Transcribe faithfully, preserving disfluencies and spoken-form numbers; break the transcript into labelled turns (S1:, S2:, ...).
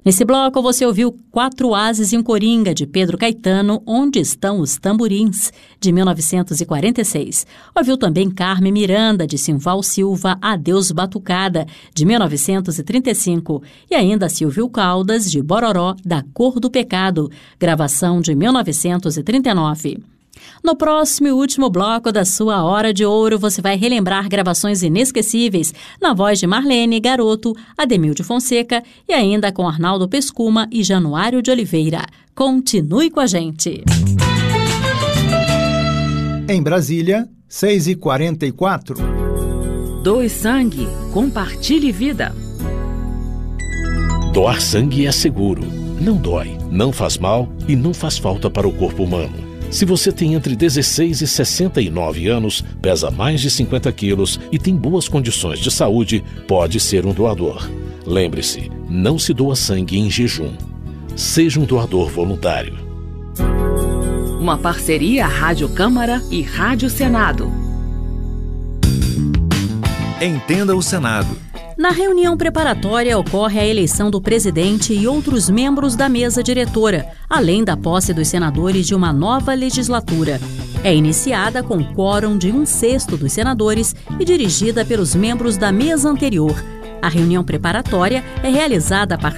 S1: Nesse bloco você ouviu Quatro Ases e um Coringa, de Pedro Caetano, Onde Estão os Tamborins, de mil novecentos e quarenta e seis. Ouviu também Carmen Miranda, de Simval Silva, Adeus Batucada, de mil novecentos e trinta e cinco. E ainda Silvio Caldas, de Bororó, Da Cor do Pecado, gravação de mil novecentos e trinta e nove. No próximo e último bloco da sua Hora de Ouro, você vai relembrar gravações inesquecíveis na voz de Marlene Garoto, Ademil de Fonseca e ainda com Arnaldo Pescuma e Januário de Oliveira. Continue com a gente.
S2: Em Brasília, seis e quarenta e quatro.
S3: Doe sangue, compartilhe vida.
S4: Doar sangue é seguro, não dói, não faz mal e não faz falta para o corpo humano. Se você tem entre dezesseis e sessenta e nove anos, pesa mais de cinquenta quilos e tem boas condições de saúde, pode ser um doador. Lembre-se, não se doa sangue em jejum. Seja um doador voluntário.
S3: Uma parceria Rádio Câmara e Rádio Senado.
S5: Entenda o Senado.
S1: Na reunião preparatória ocorre a eleição do presidente e outros membros da mesa diretora, além da posse dos senadores de uma nova legislatura. É iniciada com quórum de um sexto dos senadores e dirigida pelos membros da mesa anterior. A reunião preparatória é realizada a partir